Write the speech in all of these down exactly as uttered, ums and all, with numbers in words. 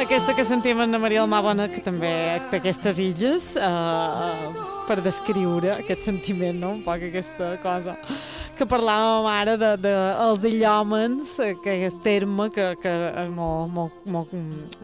Aquesta que sentim en Maria Almàbona, que també té aquestes illes, eh, per descriure aquest sentiment, no? Un poc aquesta cosa que parlàvem ara de, de els illòmens, que és terme que, que és molt, molt, molt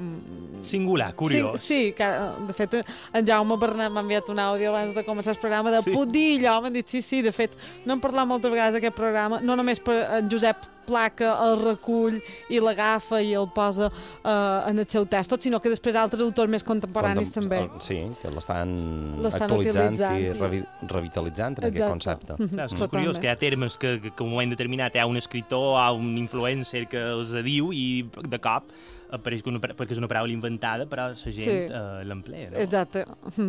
singular, curiós. Sí, sí, que de fet en Jaume Bernat m'ha enviat un àudio abans de començar el programa de sí. Puc dir illòmen? Dic, sí, sí, de fet no hem parlat moltes vegades d'aquest programa, no només per en Josep Placa el recull i l'agafa i el posa uh, en el seu text, tot, sinó que després altres autors més contemporanis Contem també. El, sí, que l'estan actualitzant i revi revitalitzant en Exacte. Aquest concepte. Mm -hmm. És curiós que hi ha termes que, que, que en un moment determinat hi ha un escriptor o un influencer que els diu i de cop apareix una, perquè és una paraula inventada, però la gent sí. uh, l'emplea. No? Exacte.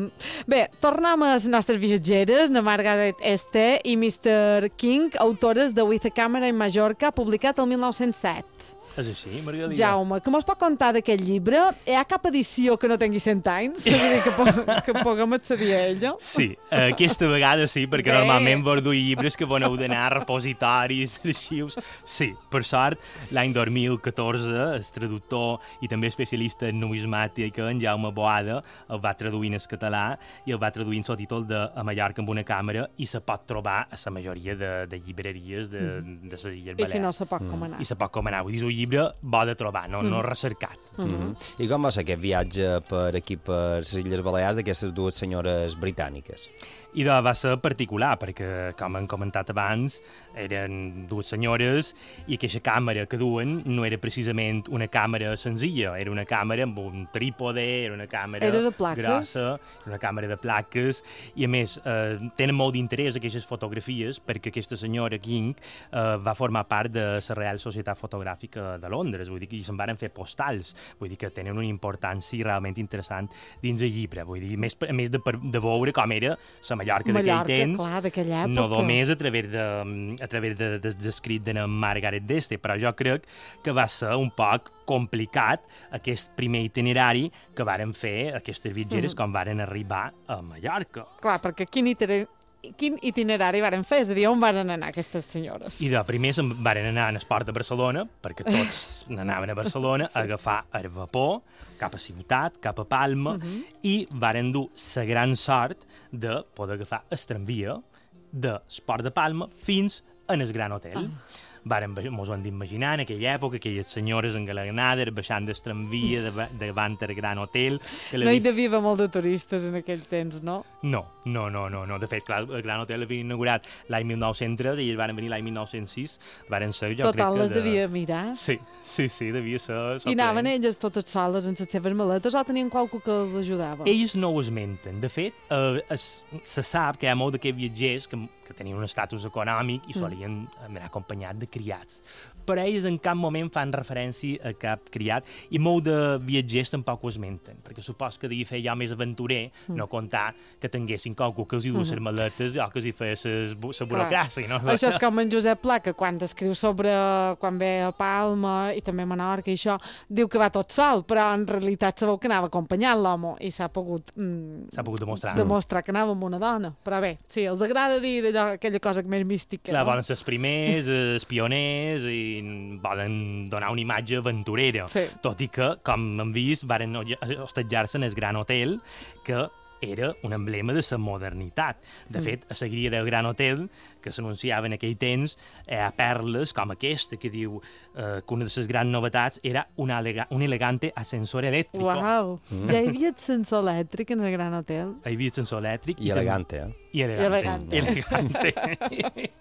Bé, tornem a les nostres viatgeres, la Margaret Este i mister King, autores de With a Camera in Mallorca, publicat el mil nou-cents set. És així, Margalida? Jaume, què mos pot contar d'aquest llibre? Hi ha cap edició que no tingui cent anys? És a dir, que, po que puguem accedir a ella? Sí, aquesta vegada sí, perquè Bé. normalment vos duir llibres que vau d'anar a repositoris, arxius... Sí, per sort, l'any dos mil catorze, el traductor i també especialista en numismàtica, en Jaume Boada, el va traduir en català i el va traduir en subtítol de A Mallorca amb una càmera i se pot trobar a la majoria de, de llibreries de, de les Illes Balears. I si no, se pot comanar. I se pot comanar. Vull dir, un llibre bo de trobar, no, mm. no recercat. Mm -hmm. I com va ser aquest viatge per aquí, per les Illes Balears, d'aquestes dues senyores britàniques? I de, va ser particular, perquè, com hem comentat abans, eren dues senyores i aquesta càmera que duen no era precisament una càmera senzilla, era una càmera amb un trípode, era una càmera era de plaques. grossa, era una càmera de plaques, i a més eh, tenen molt d'interès aquestes fotografies perquè aquesta senyora King eh, va formar part de la Real Societat Fotogràfica de Londres, vull dir que se'n varen fer postals, vull dir que tenen una importància realment interessant dins el llibre, vull dir, més, a més de, de veure com era la Mallorca, Mallorca d'aquell temps, clar, d'aquella època. No només a través de, a través de, de, d'escrit de Margaret d'Este, però jo crec que va ser un poc complicat aquest primer itinerari que varen fer aquestes viatgeres mm. quan varen arribar a Mallorca. Clar, perquè quin itinerari quin itinerari varen fer? És a dir, on varen anar aquestes senyores? I de primer se'n varen anar en el port de Barcelona, perquè tots anaven a Barcelona sí. a agafar el vapor cap a ciutat, cap a Palma, uh -huh. i varen dur la gran sort de poder agafar el tramvia del port de Palma fins en el Gran Hotel. Uh -huh. Varen, mos ho hem d'imaginar, en aquella època, aquelles senyores engalaganades, baixant del tramvia davant del Gran Hotel. Que no hi devia haver molt de turistes en aquell temps, no? No, no, no, no. no. De fet, clar, el Gran Hotel l'havia inaugurat l'any mil nou-cents tres i ells van venir l'any mil nou-cents sis. Varen ser, jo Total, crec que... les de... devia mirar? Sí, sí, sí, devia ser... I anaven elles totes soles en les seves maletes o tenien qualcú que els ajudava? Ells no ho esmenten. De fet, eh, es, se sap que hi ha molt d'aquests viatgers que, que tenien un estatus econòmic i solien mm. anar acompanyats de criats. Però ells en cap moment fan referència a cap criat i molt de viatgers tampoc ho esmenten, perquè supos que devia fer jo més aventurer, mm. no contar que tinguessin qualcú que els hi duia les maletes o que els hi feia la burocràcia. No? Això és com en Josep Pla, que quan escriu sobre quan ve a Palma i també a Menorca i això, diu que va tot sol, però en realitat sabeu que anava acompanyant l'home i s'ha pogut, mm, s'ha pogut demostrar. demostrar que anava amb una dona. Però bé, sí, els agrada dir allò, aquella cosa més mística. Clar, no? volen ser els primers, els pioners i volen donar una imatge aventurera. Sí. Tot i que, com hem vist, varen hostatjar-se en el Gran Hotel, que era un emblema de la modernitat. De mm. fet, a la guia del Gran Hotel, que s'anunciava en aquell temps, hi ha perles com aquesta, que diu eh, que una de les grans novetats era una elega un elegante ascensor elèctric. Uau! Mm. Ja hi havia ascensor elèctric en el Gran Hotel? Hi havia ascensor elèctric. I, I elegante, eh? I elegante. I elegante. elegante.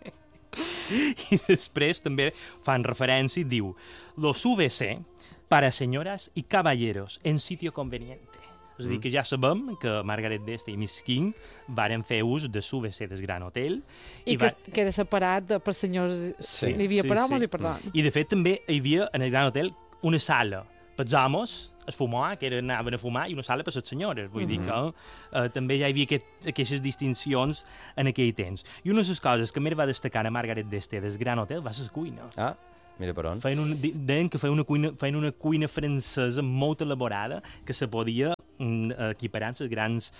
I després també fan referència i diu los U V C para señoras y caballeros en sitio conveniente. És a dir, que ja sabem que Margaret d'Este i Miss King varen fer ús de l'U V C del Gran Hotel. I, I que, va... que era separat per senyors... Sí, hi havia sí, per homes sí. i per dones. I de fet també hi havia en el Gran Hotel una sala pels homes, es fumar, que eren, anaven a fumar, i una sala per les senyores. Vull mm -hmm. dir que eh, també ja hi havia aquest, aquestes distincions en aquell temps. I una de les coses que més va destacar a Margaret d'Este del Gran Hotel va ser la cuina. Ah, mira per on. Feien un, deien que feien una cuina, feien una cuina francesa molt elaborada que se podia equiparant les grans,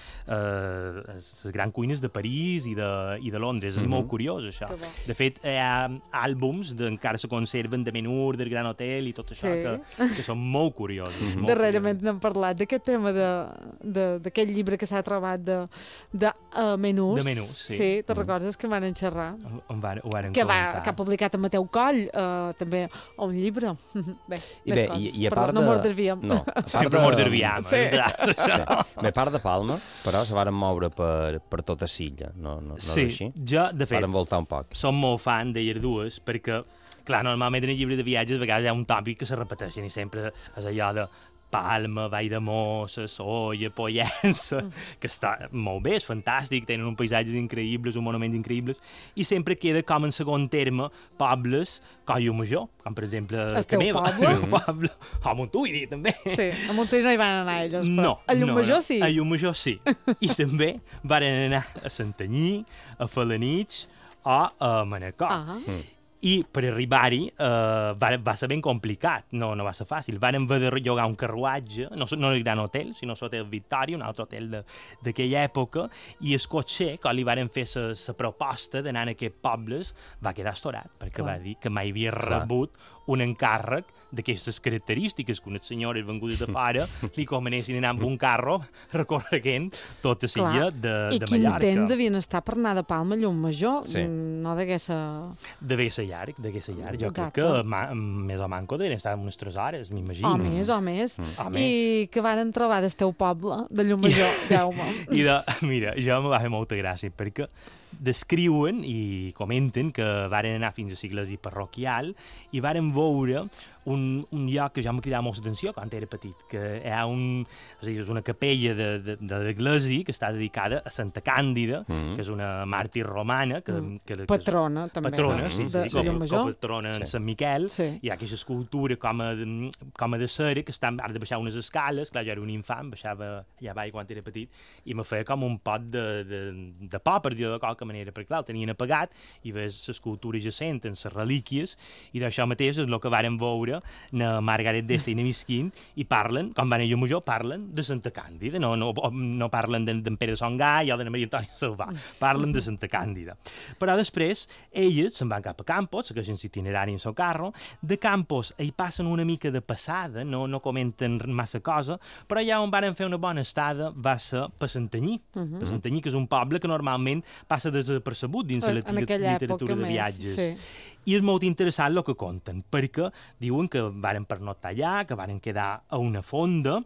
eh, les grans cuines de París i de, i de Londres. És mm -hmm. molt curiós, això. De fet, hi ha àlbums que encara se conserven de menú del Gran Hotel i tot això, sí. que, que són molt curiosos. Mm -hmm. Darrerament n'hem parlat d'aquest tema d'aquest llibre que s'ha trobat de, de uh, menús. De menús, sí. Sí, te recordes que van enxerrar? On van, ho van que, va, que ha publicat en Mateu Coll, uh, també, un llibre. Bé, I bé, i, i a part no de... mos desviem. No, a part Sempre de... mos desviem. Sí. Sí. Bé, a part de Palma, però se varen moure per, per tota Silla, no, no, no sí, és així? jo, de fet, varen voltar un poc. som molt fan d'elles dues, perquè, clar, normalment en el llibre de viatges a vegades hi ha un tòpic que se repeteixen i sempre és allò de Palma, Valldemossa, Sóller, Pollença, mm. que està molt bé, és fantàstic, tenen uns paisatges increïbles, uns monuments increïbles, i sempre queda com en segon terme pobles com Llucmajor, com per exemple el teu poble? El meu poble, o Montuïri, també. Sí, a Montuïri no hi van anar ells, però no, a Llucmajor no, no. sí. A Llucmajor sí, i també varen anar a Santanyí, a Falanich o a Manacor. Ah. Mm. I per arribar-hi uh, va, va ser ben complicat, no, no va ser fàcil. Varen haver de llogar un carruatge, no, no el Gran Hotel, sinó l'Hotel Victòria, un altre hotel d'aquella època, i el cotxer, quan li varen fer la proposta d'anar a aquests pobles, va quedar estorat, perquè Clar. va dir que mai havia Clar. rebut un encàrrec d'aquestes característiques, que unes senyores vengudes de fora li comenessin anar amb un carro recorreguent tota Silla de, I de quin Mallorca. temps devien estar per anar de Palma a Llucmajor? Sí. No degué ser... Devia ser llarg, devia ser llarg. Jo Exacte. crec que ma, més o manco devien estar unes tres hores, m'imagino. O més, o més. Mm. O I més. que varen trobar del teu poble, de Llucmajor, Jaume. I de, mira, jo me va fer molta gràcia, perquè descriuen i comenten que varen anar fins a l'església parroquial i varen veure un, un lloc que ja m'ha cridat molt l'atenció quan era petit, que hi ha un, és, dir, és una capella de, de, de l'església que està dedicada a Santa Càndida, mm. que és una màrtir romana. Que, mm. que, que patrona, és, també. Patrona, sí, sí, de, com, de com patrona en sí. Sant Miquel. Sí. Hi ha aquesta escultura com a, com a de cera, que està, ara de baixar unes escales, clar, jo era un infant, baixava allà avall quan era petit, i me feia com un pot de, de, de por, per dir-ho de qualque manera, perquè clar, el tenien apagat, i ves l'escultura jacent en les relíquies, i d'això mateix és el que varen veure na Margaret d'Este i na Misquint, i parlen, com van a Llucmajor, parlen de Santa Càndida, no, no, no parlen d'en Pere de Songai o de na Maria Antònia Salvà, parlen de Santa Càndida. Però després, elles se'n van cap a Campos, que és itinerari en seu carro, de Campos hi passen una mica de passada, no, no comenten massa cosa, però allà on van fer una bona estada va ser per Santanyí, uh -huh. per Santanyí, que és un poble que normalment passa desapercebut dins la literatura de viatges. Sí. I és molt interessant el que conten, perquè diuen que varen pernoctar allà, que varen quedar a una fonda,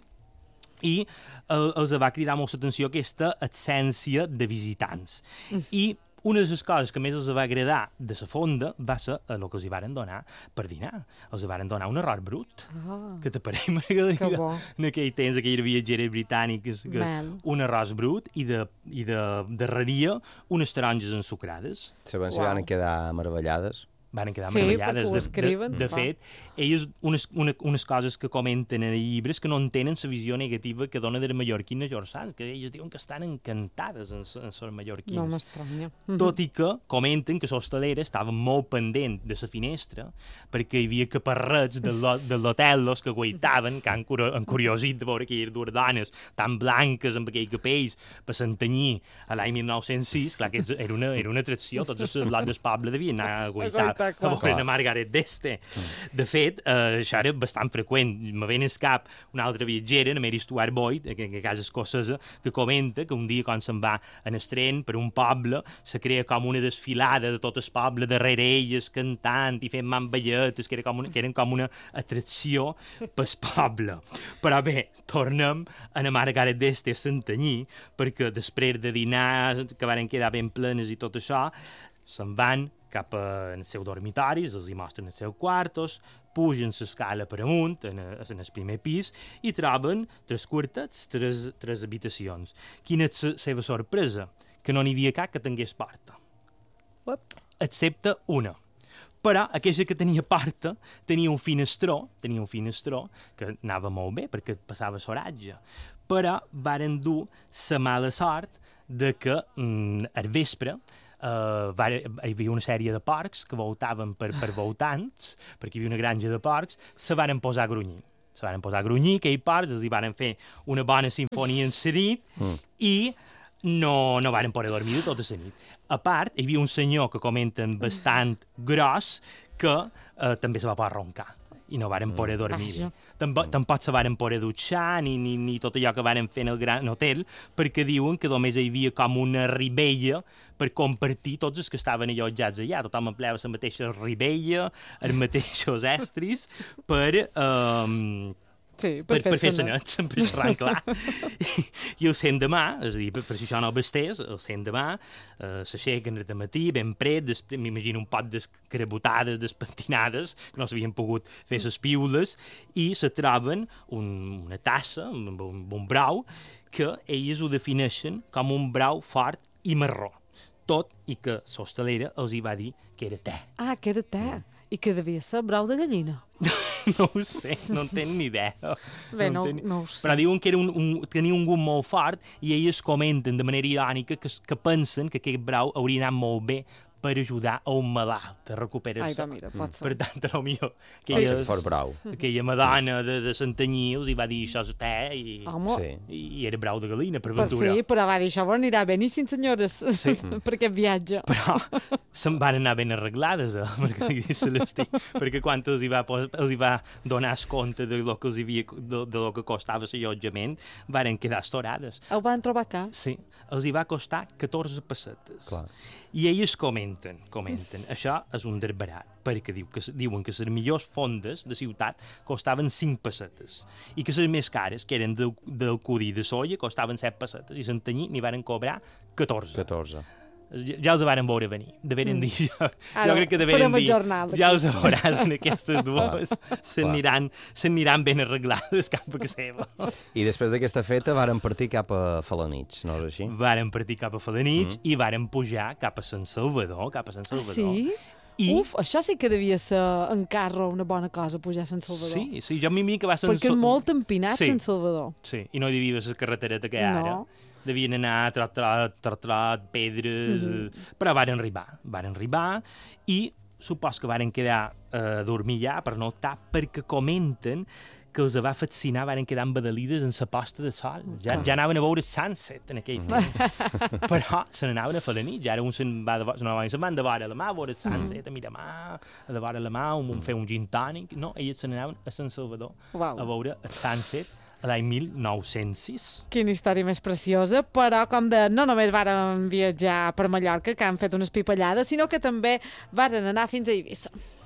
i eh, els va cridar molt l'atenció aquesta absència de visitants. Mm. I una de les coses que més els va agradar de la fonda va ser el que els hi varen donar per dinar. Els varen donar un arròs brut. Oh. Que t'apareix, Margalida? Que bo. En aquell temps, aquelles viatgeres britàniques, que és un arròs brut i de, i de, de darreria unes taronges ensucrades. Saben si van quedar meravellades. Van quedar sí, meravellades. De, escriuen, de, de fet, elles, unes, una, unes coses que comenten en el llibre és que no entenen la visió negativa que dona de les mallorquines George Sands, que elles diuen que estan encantades en, en les mallorquines. No m'estranya. Tot i que comenten que l'hostalera estava molt pendent de la finestra perquè hi havia caparrets de l'hotel que guaitaven, que han, han curiosit de veure aquelles dues dones tan blanques amb aquells capells per Santanyí a l'any mil nou-cents sis. Clar que era una, era una atracció, tots els lots del poble devien anar a guaitar a veure a Margaret d'Este. Mm. De fet, eh, això era bastant freqüent. Me ven al cap una altra viatgera, la Mary Stuart Boyd, que en casa escocesa, que comenta que un dia quan se'n va en el tren per un poble, se crea com una desfilada de tot el poble darrere elles, cantant i fent mamballetes, que, era com una, que eren com una atracció pel poble. Però bé, tornem a la Margaret d'Este a Santanyí, perquè després de dinar, que van quedar ben plenes i tot això, se'n van cap als seus dormitoris, els hi mostren els seus quartos, pugen l'escala per amunt, en, en el primer pis, i troben tres quartets, tres, tres habitacions. Quina és la seva sorpresa? Que no n'hi havia cap que tingués porta. What? Excepte una. Però aquella que tenia porta tenia un finestró, tenia un finestró que anava molt bé perquè passava l'oratge, però varen dur la mala sort de que mm, al vespre Uh, va, hi havia una sèrie de porcs que voltaven per, per voltants, perquè hi havia una granja de porcs, se varen posar a grunyir. se van posar a grunyir, aquell part, els hi van fer una bona sinfonia en la nit mm. i no, no van poder dormir tota la nit. A part, hi havia un senyor que comenten bastant gros que eh, també se va poder roncar i no varen poder dormir. Vaja. Tampoc, tampoc se varen poder dutxar ni, ni, ni tot allò que varen fer en el gran hotel, perquè diuen que només hi havia com una ribella per compartir tots els que estaven allotjats allà. Tothom empleava la mateixa ribella, els mateixos estris, per... Um, Sí, per, per fer la net, sempre xerrant clar. I, I el cent demà, és a dir, per, per si això no bastés, el cent demà eh, s'aixequen de matí, ben pret, m'imagino un pot d'escarabotades, despentinades, que no s'havien pogut fer les piules, i se troben un, una tassa amb un, un brau que ells ho defineixen com un brau fort i marró. Tot i que l'hostalera els hi va dir que era te. Ah, que era te. I que devia ser brau de gallina. No ho sé, no en tenen ni idea. Bé, no, en ten... no ho sé. Però diuen que era un, un, tenia un gust molt fort i ells comenten de manera irònica que, que pensen que aquest brau hauria anat molt bé per ajudar a un malalt a recuperar-se. Ai, doncs mira, pot ser. Per tant, a lo millor, Aquella, aquella, brau. aquella madona de, de Santanyí els hi va dir això és te i, Home, Sí. i era brau de galina, per però ventura. sí, però va dir, això anirà beníssim, senyores, Sí. per aquest viatge. Però se'n van anar ben arreglades, eh, perquè, Celestí, perquè quan els hi, va, pos- els hi va donar el compte de lo que, els hi havia, de, de lo que costava l'allotjament, varen quedar estorades. Ho van trobar cá? Sí, els hi va costar catorze pessetes. Clar. I ells comenten, comenten, això és un derbarat, perquè diu que, diuen que les millors fondes de ciutat costaven cinc pessetes, i que les més cares, que eren del, del codí de soia, costaven set pessetes, i Santanyí n'hi varen cobrar catorze. catorze. Ja, ja els varen veure venir, deveren dir, jo, Ara, jo crec que deveren farem el dir, jornal, ja aquí. els veuràs en aquestes dues, s'aniran s'aniran ben arreglades cap a casa seva. I després d'aquesta feta varen partir cap a Falanich, no és així? Varen partir cap a Falanich mm. i varen pujar cap a Sant Salvador, cap a Sant Ah, Salvador. sí? I... Uf, això sí que devia ser en carro una bona cosa, pujar a Sant Salvador. Sí, sí, jo m'imagino que va ser... Perquè és molt empinat, sí. Sant Salvador. Sí, i no hi havia la carretereta que hi ha ara. No. Devien anar trot, trot, trot, trot, pedres... Mm -hmm. eh, però varen arribar, varen arribar i supos que varen quedar a eh, dormir ja per no optar, perquè comenten que els va fascinar, varen quedar embadalides en la posta de sol. Ja, ja anaven a veure sunset en aquell temps. Però se n'anaven a fer de nit. Ja ara un se'n va de, no, se'n van de vora la mà a veure el sunset, a Miramar, a de vora la mà, un, un fer un gin tònic. No, ells se n'anaven a Sant Salvador Uau. a veure el sunset a l'any mil nou-cents sis. Quina història més preciosa, però com de no només varen viatjar per Mallorca, que han fet unes pipallades, sinó que també varen anar fins a Eivissa.